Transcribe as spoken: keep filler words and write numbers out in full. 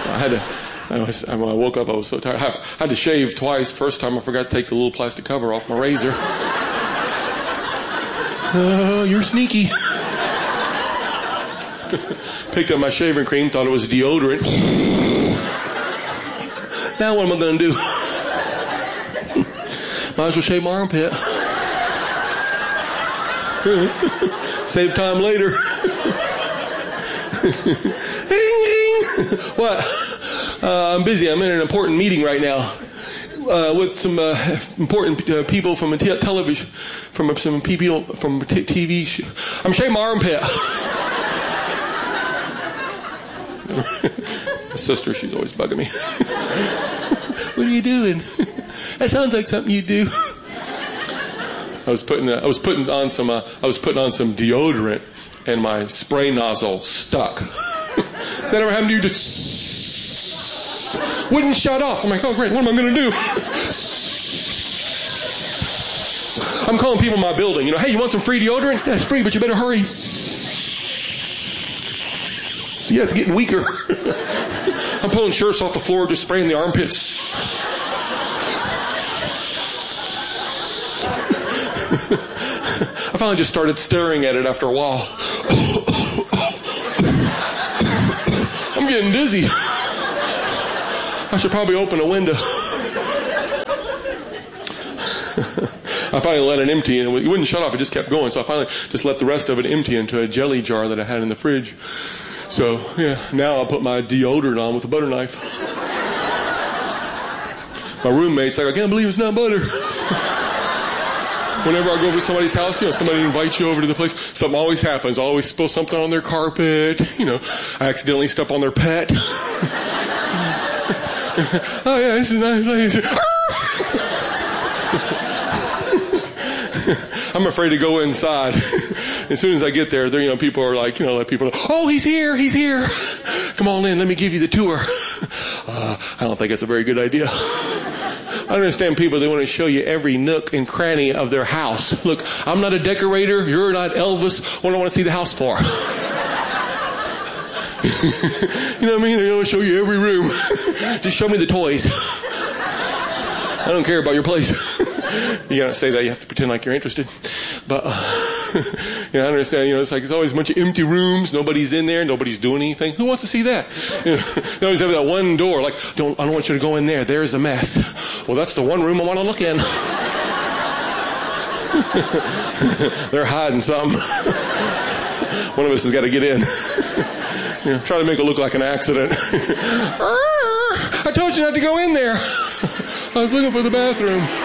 So I had to, I, was, when I woke up, I was so tired. I had to shave twice. First time I forgot to take the little plastic cover off my razor. Uh, you're sneaky. Picked up my shaving cream, thought it was deodorant. Now what am I going to do? Might as well shave my armpit. Save time later. What? Uh, I'm busy. I'm in an important meeting right now uh, with some uh, important uh, people from a t- television, from some people from a t- T V show. I'm shaving my armpit. My sister, she's always bugging me. What are you doing? That sounds like something you do. I was putting uh, I was putting on some uh, I was putting on some deodorant, and my spray nozzle stuck. Has that ever happened to you? Just wouldn't shut off. I'm like, oh great, what am I going to do? I'm calling people in my building. You know, hey, you want some free deodorant? That's free, but you better hurry. Yeah, it's getting weaker. I'm pulling shirts off the floor, just spraying the armpits. I finally just started staring at it after a while. I'm getting dizzy. I should probably open a window. I finally let it empty, and it wouldn't shut off. It just kept going. So I finally just let the rest of it empty into a jelly jar that I had in the fridge. So, yeah, now I'll put my deodorant on with a butter knife. My roommate's like, I can't believe it's not butter. Whenever I go over to somebody's house, you know, somebody invites you over to the place, something always happens. I always spill something on their carpet. You know, I accidentally step on their pet. Oh, yeah, this is nice. nice. I'm afraid to go inside. As soon as I get there, there, you know, people are like, you know, like people are like, oh, he's here, he's here. Come on in, let me give you the tour. Uh, I don't think that's a very good idea. I understand people, they want to show you every nook and cranny of their house. Look, I'm not a decorator, you're not Elvis. What do I want to see the house for? You know what I mean? They want to show you every room. Just show me the toys. I don't care about your place. You gotta say that, you have to pretend like you're interested. But, uh, you know, I understand, you know, it's like, it's always a bunch of empty rooms, nobody's in there, nobody's doing anything. Who wants to see that? You know, they always have that one door, like, don't, I don't want you to go in there, there's a mess. Well, that's the one room I want to look in. They're hiding something. One of us has got to get in. You know, try to make it look like an accident. I told you not to go in there. I was looking for the bathroom.